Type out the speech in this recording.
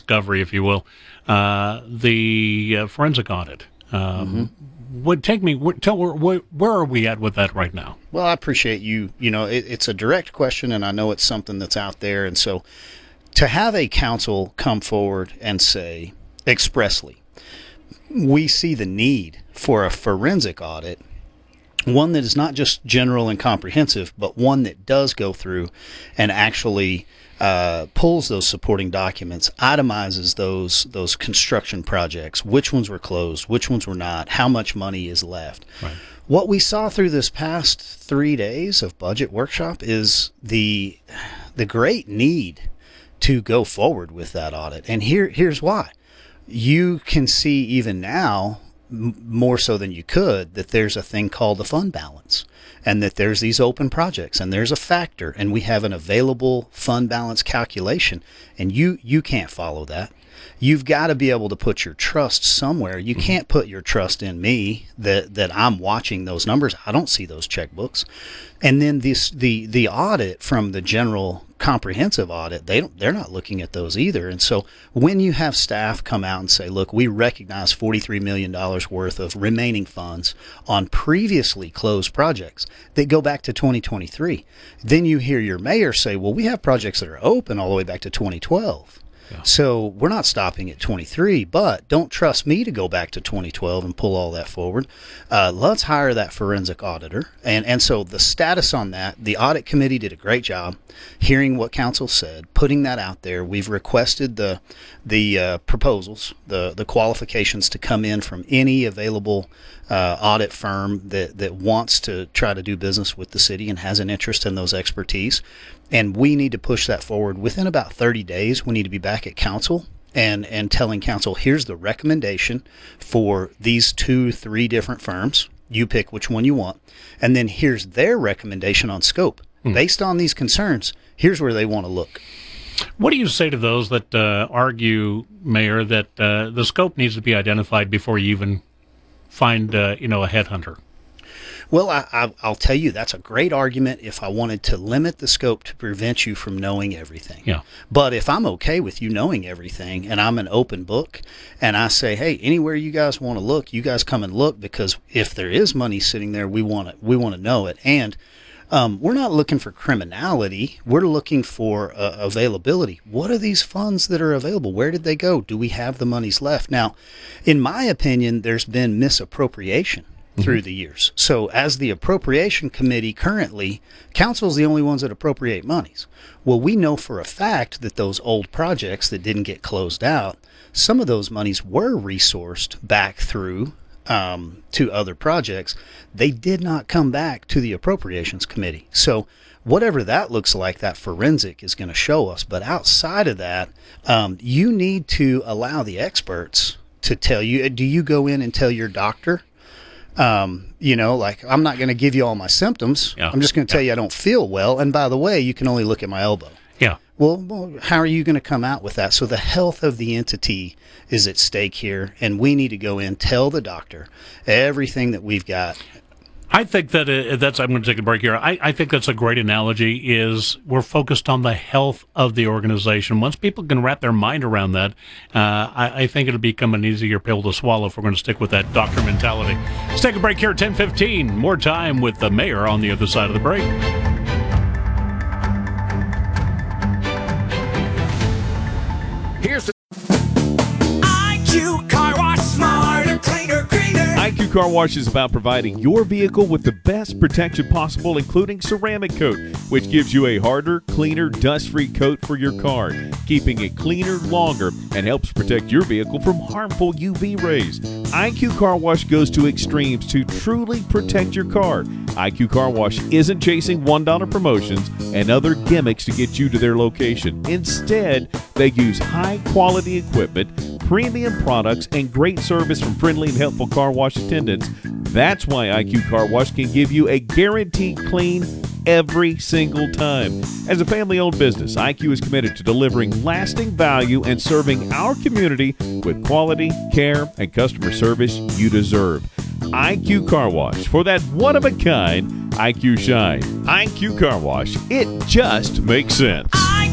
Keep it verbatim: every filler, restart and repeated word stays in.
discovery, if you will, uh, the uh, forensic audit. Um, mm-hmm. Would take me tell where, where are we at with that right now? Well, I appreciate you. You know, it, it's a direct question, and I know it's something that's out there, and so to have a council come forward and say expressly, we see the need for a forensic audit, one that is not just general and comprehensive, but one that does go through and actually uh, pulls those supporting documents, itemizes those those construction projects, which ones were closed, which ones were not, how much money is left. Right. What we saw through this past three days of budget workshop is the the great need to go forward with that audit. And here here's why. You can see even now, m- more so than you could, that there's a thing called the fund balance, and that there's these open projects, and there's a factor, and we have an available fund balance calculation, and you you can't follow that. You've got to be able to put your trust somewhere. You can't put your trust in me that, that I'm watching those numbers. I don't see those checkbooks. And then this the the audit from the general comprehensive audit, they don't they're not looking at those either. And so when you have staff come out and say, look, we recognize forty-three million dollars worth of remaining funds on previously closed projects that go back to twenty twenty-three, then you hear your mayor say, well, we have projects that are open all the way back to twenty twelve. Yeah. So we're not stopping at twenty-three, but don't trust me to go back to twenty twelve and pull all that forward. Uh, let's hire that forensic auditor. And, and so the status on that, the audit committee did a great job hearing what council said, putting that out there. We've requested the the uh, proposals, the, the qualifications to come in from any available uh, audit firm that, that wants to try to do business with the city and has an interest in those expertise. And we need to push that forward. Within about thirty days, we need to be back at council and, and telling council, here's the recommendation for these two, three different firms. You pick which one you want. And then here's their recommendation on scope. Hmm. Based on these concerns, here's where they want to look. What do you say to those that uh, argue, Mayor, that uh, the scope needs to be identified before you even find uh, you know, a headhunter? Well, I, I, I'll tell you, that's a great argument if I wanted to limit the scope to prevent you from knowing everything. Yeah. But if I'm okay with you knowing everything and I'm an open book and I say, hey, anywhere you guys want to look, you guys come and look, because if there is money sitting there, we want to, we want to know it. And um, we're not looking for criminality. We're looking for uh, availability. What are these funds that are available? Where did they go? Do we have the monies left? Now, in my opinion, there's been misappropriation through the years. So as the appropriation committee currently, council's the only ones that appropriate monies. Well, we know for a fact that those old projects that didn't get closed out, some of those monies were resourced back through um, to other projects. They did not come back to the appropriations committee. So whatever that looks like, that forensic is going to show us. But outside of that, um, you need to allow the experts to tell you. Do you go in and tell your doctor, Um, you know, like, I'm not going to give you all my symptoms. Yeah. I'm just going to tell yeah. you I don't feel well. And by the way, you can only look at my elbow. Yeah. Well, well, how are you going to come out with that? So the health of the entity is at stake here, and we need to go in, tell the doctor everything that we've got. I think that uh, that's, I'm going to take a break here. I, I think that's a great analogy, is we're focused on the health of the organization. Once people can wrap their mind around that, uh, I, I think it'll become an easier pill to swallow if we're going to stick with that doctor mentality. Let's take a break here at ten fifteen. More time with the mayor on the other side of the break. Here's the I Q Car Wash, smarter, cleaner, greener. I Q Car Wash is about providing your vehicle with the best protection possible, including ceramic coat, which gives you a harder, cleaner, dust-free coat for your car, keeping it cleaner longer and helps protect your vehicle from harmful U V rays. I Q Car Wash goes to extremes to truly protect your car. I Q Car Wash isn't chasing one dollar promotions and other gimmicks to get you to their location. Instead, they use high-quality equipment, premium products, and great service from friendly and helpful car wash attendants. That's why I Q Car Wash can give you a guaranteed clean every single time. As a family-owned business, I Q is committed to delivering lasting value and serving our community with quality, care, and customer service you deserve. I Q Car Wash, for that one-of-a-kind I Q shine. I Q Car Wash, it just makes sense.